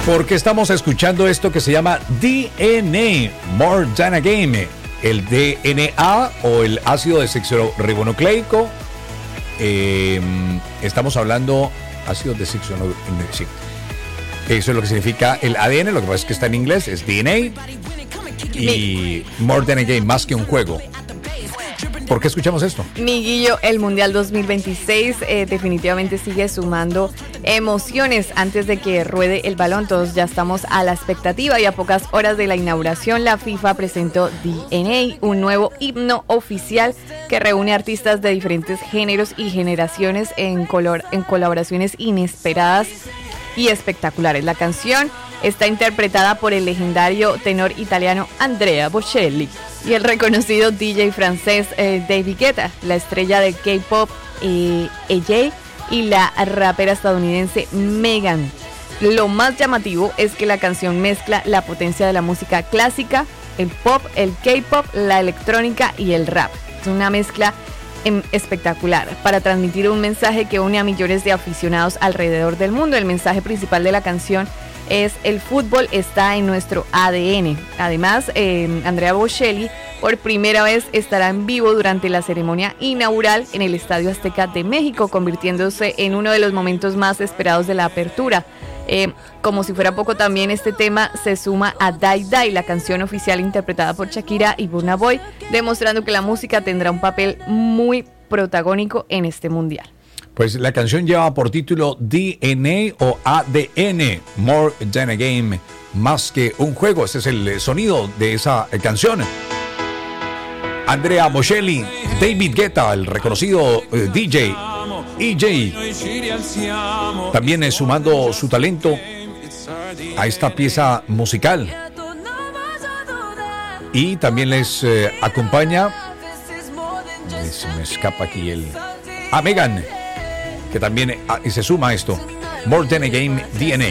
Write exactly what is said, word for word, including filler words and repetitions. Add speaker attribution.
Speaker 1: Porque estamos escuchando esto que se llama D N A, More Than a Game. El D N A o el ácido desoxirribonucleico. Eh, estamos hablando ácido desoxirribonucleico. Sí. Eso es lo que significa el A D N. Lo que pasa es que está en inglés, es D N A. Y More Than a Game, más que un juego. ¿Por qué escuchamos esto?
Speaker 2: Miguillo, el Mundial dos mil veintiséis eh, definitivamente sigue sumando emociones antes de que ruede el balón. Todos ya estamos a la expectativa y a pocas horas de la inauguración, la FIFA presentó D N A, un nuevo himno oficial que reúne artistas de diferentes géneros y generaciones en, color, en colaboraciones inesperadas y espectaculares. La canción está interpretada por el legendario tenor italiano Andrea Bocelli y el reconocido D J francés eh, David Guetta, la estrella del K-pop eh, A J y la rapera estadounidense Megan. Lo más llamativo es que la canción mezcla la potencia de la música clásica, el pop, el K-pop, la electrónica y el rap. Es una mezcla em, espectacular para transmitir un mensaje que une a millones de aficionados alrededor del mundo. El mensaje principal de la canción es: el fútbol está en nuestro A D N. Además, eh, Andrea Bocelli por primera vez estará en vivo durante la ceremonia inaugural en el Estadio Azteca de México, convirtiéndose en uno de los momentos más esperados de la apertura. Eh, como si fuera poco, también este tema se suma a Die Die, la canción oficial interpretada por Shakira y Burna Boy, demostrando que la música tendrá un papel muy protagónico en este mundial.
Speaker 1: Pues la canción lleva por título D N A o A D N, More Than a Game, más que un juego. Este es el sonido de esa canción. Andrea Bocelli, David Guetta, el reconocido eh, D J, E J, también es sumando su talento a esta pieza musical. Y también les eh, acompaña, se me escapa aquí el... a Megan, que también ah, se suma a esto. More Than a Game D N A.